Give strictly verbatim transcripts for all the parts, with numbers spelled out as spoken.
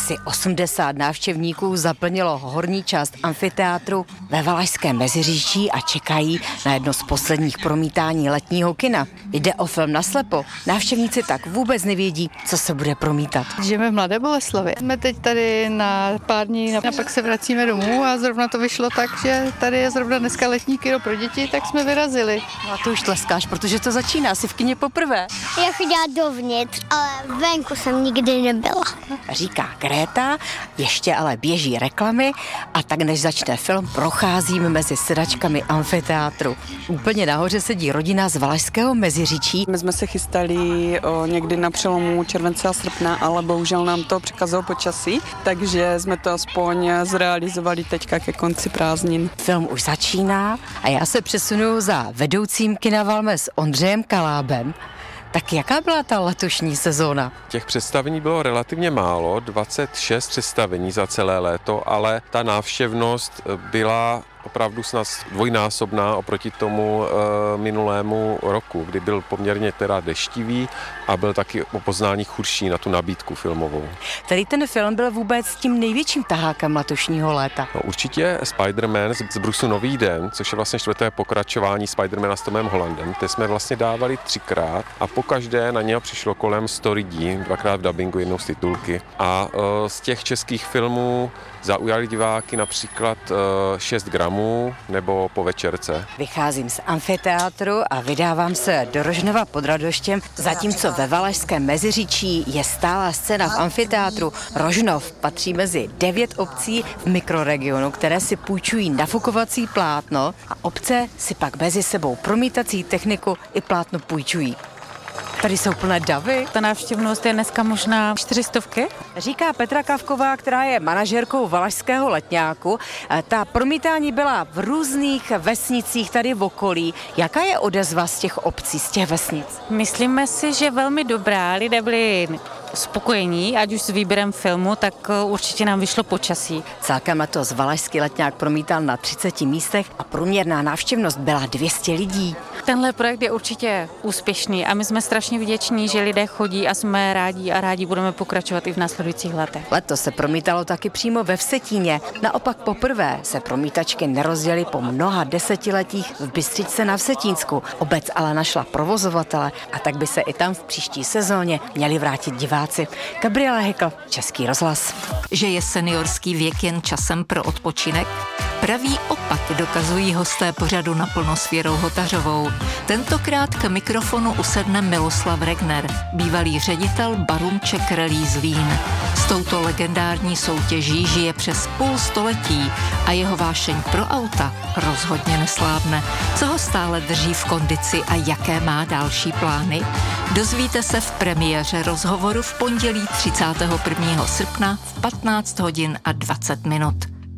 Asi osmdesát návštěvníků zaplnilo horní část amfiteátru ve Valašském Meziříčí a čekají na jedno z posledních promítání letního kina. Jde o film Naslepo. Návštěvníci tak vůbec nevědí, co se bude promítat. Žijeme v Mladé Boleslavi. Jsme teď tady na pár dní a pak se vracíme domů a zrovna to vyšlo tak, že tady je zrovna dneska letní kino pro děti, tak jsme vyrazili. No a to už tleskáš, protože to začíná asi v kině poprvé. Já chodila dovnitř, ale venku jsem nikdy nebyla. Říká Kréta, ještě ale běží reklamy a tak než začne film, procházíme mezi sedačkami amfiteátru. Úplně nahoře sedí rodina z Valašského Meziříčí. My jsme se chystali o, někdy na přelomu července a srpna, ale bohužel nám to překazilo počasí, takže jsme to aspoň zrealizovali teďka ke konci prázdnin. Film už začíná a já se přesunu za vedoucím kina Valmes Ondřejem Kalábem. Tak jaká byla ta letošní sezóna? Těch představení bylo relativně málo, dvacet šest představení za celé léto, ale ta návštěvnost byla opravdu snad dvojnásobná oproti tomu e, minulému roku, kdy byl poměrně teda deštivý a byl taky o poznání chudší na tu nabídku filmovou. Tady ten film byl vůbec tím největším tahákem letošního léta. No, určitě Spider-Man z Brusu Nový den, což je vlastně čtvrté pokračování Spider-Mana s Tomem Hollandem. Ty jsme vlastně dávali třikrát a pokaždé na něho přišlo kolem sto lidí, dvakrát v dabingu, jednou z titulky. A e, z těch českých filmů zaujali diváky například e, šest gramů nebo Po večerce. Vycházím z amfiteátru a vydávám se do Rožnova pod Radoštěm, zatímco ve Valašském Meziříčí je stálá scéna v amfiteátru. Rožnov patří mezi devět obcí v mikroregionu, které si půjčují nafukovací plátno a obce si pak mezi sebou promítací techniku i plátno půjčují. Tady jsou plné davy. Ta návštěvnost je dneska možná čtyřistovky. Říká Petra Kavková, která je manažerkou Valašského letňáku. Ta promítání byla v různých vesnicích tady v okolí. Jaká je odezva z těch obcí, z těch vesnic? Myslíme si, že velmi dobrá. Lidé byli spokojení, ať už s výběrem filmu, tak určitě nám vyšlo počasí. Celkem letos Valašský letňák promítal na třiceti místech a průměrná návštěvnost byla dvě stě lidí. Tenhle projekt je určitě úspěšný a my jsme strašně vděční, že lidé chodí a jsme rádi a rádi budeme pokračovat i v následujících letech. Letos se promítalo taky přímo ve Vsetíně. Naopak poprvé se promítačky nerozděly po mnoha desetiletích v Bystřičce na Vsetínsku. Obec ale našla provozovatele a tak by se i tam v příští sezóně měli vrátit diváci. Gabriela Hekl, Český rozhlas. Že je seniorský věk jen časem pro odpočinek? Pravý opak dokazují hosté pořadu Naplno s Věrou Hotařovou. Tentokrát k mikrofonu usedne Miloslav Regner, bývalý ředitel Barumček Rally Zlín. S touto legendární soutěží žije přes půl století a jeho vášeň pro auta rozhodně neslábne. Co ho stále drží v kondici a jaké má další plány? Dozvíte se v premiéře rozhovoru v pondělí třicátého prvního srpna v patnáct hodin a dvacet minut.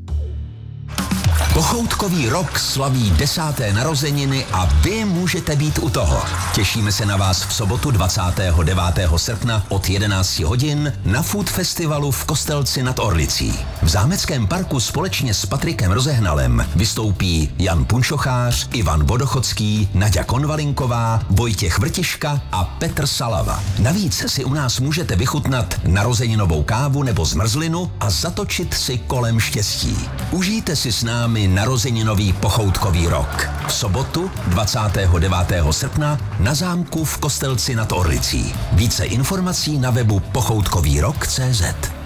Pochoutkový rok slaví desáté narozeniny a vy můžete být u toho. Těšíme se na vás v sobotu dvacátého devátého srpna od jedenácti hodin na Food Festivalu v Kostelci nad Orlicí. V Zámeckém parku společně s Patrikem Rozehnalem vystoupí Jan Punčochář, Ivan Vodochodský, Naďa Konvalinková, Vojtěch Vrtiška a Petr Salava. Navíc si u nás můžete vychutnat narozeninovou kávu nebo zmrzlinu a zatočit si kolem štěstí. Užijte si s námi narozeninový pochoutkový rok. V sobotu dvacátého devátého srpna na zámku v Kostelci nad Orlicí. Více informací na webu pochoutkový rok tečka cé zet.